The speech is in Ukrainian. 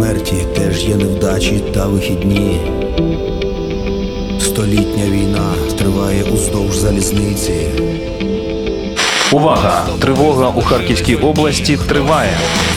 смерті теж є невдачі та вихідні. Столітня війна триває уздовж залізниці. Увага! Тривога у Харківській області триває.